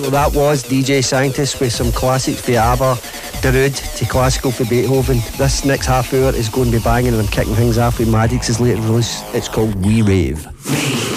that was DJ Sanctus with some classics for ABBA, Darude to classical for Beethoven. This next half hour is going to be banging, and I'm kicking things off with Maddix's latest release. It's called We Rave.